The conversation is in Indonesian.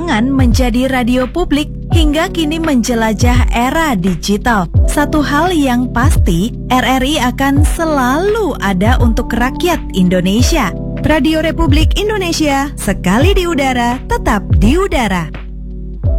berkebingungan menjadi radio publik hingga kini menjelajah era digital. Satu hal yang pasti, RRI akan selalu ada untuk rakyat Indonesia. Radio Republik Indonesia, sekali di udara, tetap di udara.